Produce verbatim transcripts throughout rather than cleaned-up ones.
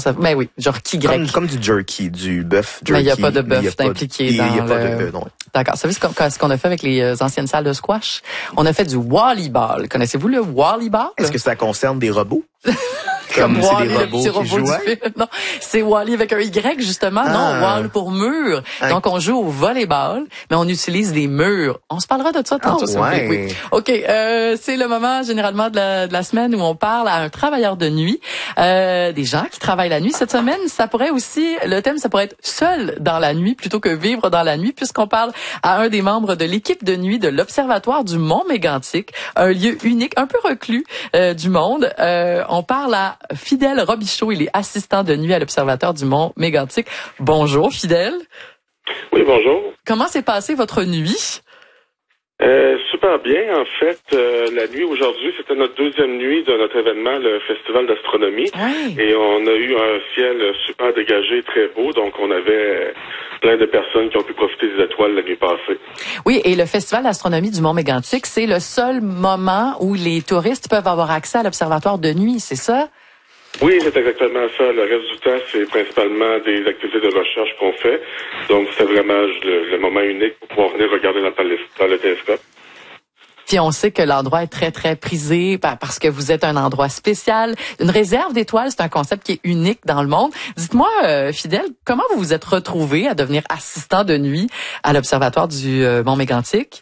ça? Ben oui, genre qui grec. Comme, comme du jerky, du bœuf jerky. Mais il n'y a pas de bœuf impliqué dans Il n'y a pas le... de... Non. D'accord. Vous savez ce qu'on, ce qu'on a fait avec les anciennes salles de squash? On a fait du volleyball. Connaissez-vous le volleyball? Est-ce que ça concerne des robots? Comme, Comme c'est Wall-E, des robots le petit qui robot jouent. du film. Non, c'est Wall-E avec un Y, justement. Ah. Non, Wall pour mur. Ah. Donc, on joue au volleyball, mais on utilise des murs. On se parlera de ça tantôt. Ah, ouais. Oui. OK, euh, c'est le moment, généralement, de la, de la semaine où on parle à un travailleur de nuit. Euh, des gens qui travaillent la nuit. Cette semaine, ça pourrait aussi, le thème, ça pourrait être seul dans la nuit plutôt que vivre dans la nuit, puisqu'on parle à un des membres de l'équipe de nuit de l'Observatoire du Mont-Mégantic, un lieu unique, un peu reclus euh, du monde. Euh, on parle à Fidèle Robichaud, il est assistant de nuit à l'Observatoire du Mont-Mégantic. Bonjour, Fidèle. Oui, bonjour. Comment s'est passée votre nuit? Euh, super bien. En fait, euh, la nuit aujourd'hui, c'était notre deuxième nuit de notre événement, le Festival d'astronomie. Oui. Et on a eu un ciel super dégagé, très beau. Donc, on avait plein de personnes qui ont pu profiter des étoiles la nuit passée. Oui, et le Festival d'astronomie du Mont-Mégantic, c'est le seul moment où les touristes peuvent avoir accès à l'Observatoire de nuit, c'est ça? Oui, c'est exactement ça. Le reste du temps, c'est principalement des activités de recherche qu'on fait. Donc, c'est vraiment le, le moment unique pour pouvoir venir regarder dans le, dans le télescope. Puis on sait que l'endroit est très, très prisé parce que vous êtes un endroit spécial. Une réserve d'étoiles, c'est un concept qui est unique dans le monde. Dites-moi, euh, Fidèle, comment vous vous êtes retrouvé à devenir assistant de nuit à l'Observatoire du euh, Mont-Mégantic?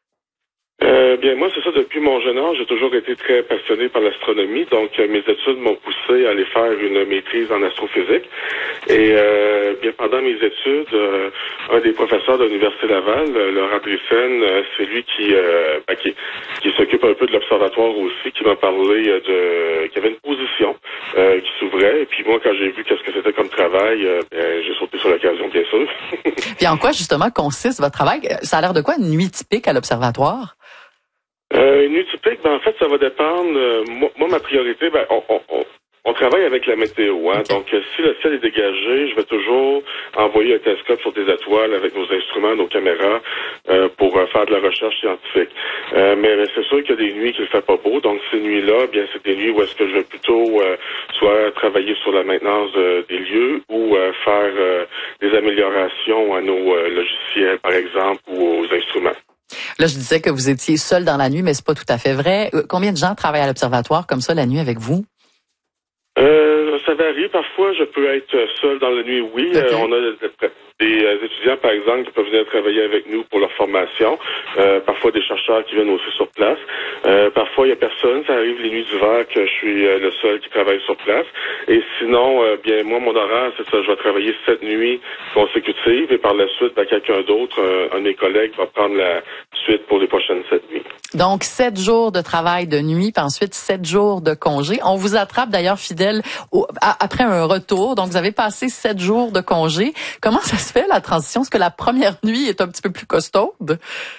Euh, bien, moi, c'est ça, depuis mon jeune âge, j'ai toujours été très passionné par l'astronomie. Donc, euh, mes études m'ont poussé à aller faire une maîtrise en astrophysique. Et euh, bien, pendant mes études, euh, un des professeurs de l'Université Laval, euh, Laurent Drissen, euh, c'est lui qui, euh, ben, qui qui s'occupe un peu de l'observatoire aussi, qui m'a parlé de qu'il y avait une position euh, qui s'ouvrait. Et puis moi, quand j'ai vu qu'est-ce que c'était comme travail, euh, ben, j'ai sauté sur l'occasion, bien sûr. Puis en quoi, justement, consiste votre travail? Ça a l'air de quoi, une nuit typique à l'observatoire? Euh, une nuit typique, ben en fait, ça va dépendre. Euh, moi, moi, ma priorité, ben on, on, on, on travaille avec la météo, hein. Okay. Donc, euh, si le ciel est dégagé, je vais toujours envoyer un télescope sur des étoiles avec nos instruments, nos caméras, euh, pour euh, faire de la recherche scientifique. Euh, mais, mais c'est sûr qu'il y a des nuits qui ne fait pas beau. Donc, ces nuits-là, bien, c'est des nuits où est-ce que je vais plutôt euh, soit travailler sur la maintenance euh, des lieux ou euh, faire euh, des améliorations à nos euh, logiciels, par exemple, ou aux instruments. Là, je disais que vous étiez seul dans la nuit, mais c'est pas tout à fait vrai. Combien de gens travaillent à l'Observatoire comme ça la nuit avec vous? Euh, ça varie. Parfois, je peux être seul dans la nuit, oui. Okay. Euh, on a des euh, étudiants, par exemple, qui peuvent venir travailler avec nous pour leur formation. Euh, parfois, des chercheurs qui viennent aussi sur place. Euh, parfois, il y a personne. Ça arrive les nuits d'hiver que je suis euh, le seul qui travaille sur place. Et sinon, euh, bien, moi, mon horaire, c'est ça. Je vais travailler sept nuits consécutives et par la suite, ben, quelqu'un d'autre, un, un de mes collègues, va prendre la suite pour les prochaines sept nuits. Donc, sept jours de travail de nuit, puis ensuite sept jours de congé. On vous attrape d'ailleurs, Fidèle, au, à, après un retour. Donc, vous avez passé sept jours de congé. Comment ça se fait, la transition? Est-ce que la première nuit est un petit peu plus costaude?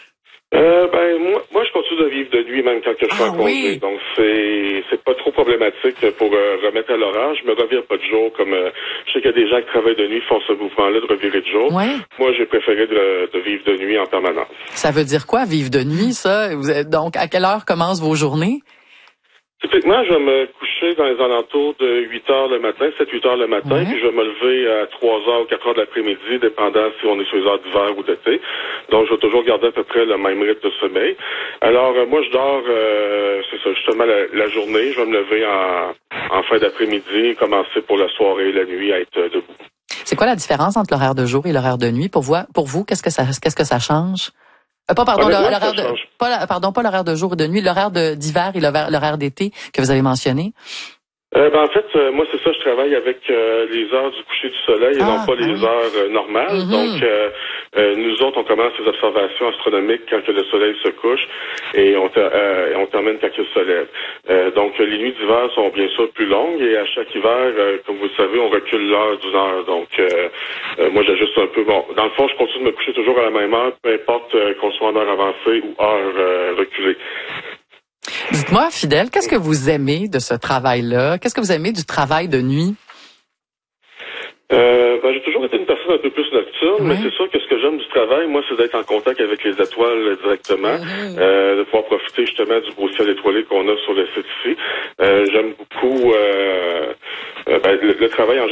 Euh, ben moi, moi je continue de vivre de nuit même quand que je suis ah, en congé, oui. donc c'est c'est pas trop problématique pour euh, remettre à l'horaire. Je me revire pas de jour comme euh, je sais qu'il y a des gens qui travaillent de nuit font ce mouvement-là de revirer de jour. Ouais. Moi j'ai préféré de, de vivre de nuit en permanence. Ça veut dire quoi vivre de nuit ça? Vous êtes, donc à quelle heure commencent vos journées? Typiquement, je vais me coucher dans les alentours de huit heures le matin, sept huit heures le matin, ouais. puis je vais me lever à trois heures ou quatre heures de l'après-midi, dépendant si on est sur les heures d'hiver ou d'été. Donc, je vais toujours garder à peu près le même rythme de sommeil. Alors, euh, moi, je dors, euh, c'est ça, justement, la, la journée. Je vais me lever en, en fin d'après-midi, commencer pour la soirée et la nuit à être euh, debout. C'est quoi la différence entre l'horaire de jour et l'horaire de nuit? Pour vous, pour vous qu'est-ce que ça, qu'est-ce que ça change? Euh, pas pardon, l'horaire de, pas, pardon, pas l'horaire de jour et de nuit, l'horaire de, d'hiver et l'horaire d'été que vous avez mentionné. Euh, ben, en fait, euh, moi, c'est ça, je travaille avec euh, les heures du coucher du soleil ah, et non pas les oui. heures euh, normales. Mm-hmm. Donc, euh, euh, nous autres, on commence les observations astronomiques quand que le soleil se couche et on, ter- euh, on termine quand il se lève. Euh, donc, les nuits d'hiver sont bien sûr plus longues et à chaque hiver, euh, comme vous le savez, on recule l'heure d'une heure. Donc, euh, euh, moi, j'ajuste un peu. Bon, dans le fond, je continue de me coucher toujours à la même heure, peu importe euh, qu'on soit en heure avancée ou heure euh, reculée. Dites-moi, Fidèle, qu'est-ce que vous aimez de ce travail-là? Qu'est-ce que vous aimez du travail de nuit? Euh, ben, j'ai toujours été une personne un peu plus nocturne, oui. mais c'est sûr que ce que j'aime du travail, moi, c'est d'être en contact avec les étoiles directement, mmh. euh, de pouvoir profiter justement du beau ciel étoilé qu'on a sur le site ici. Euh, j'aime beaucoup euh, euh, ben, le, le travail en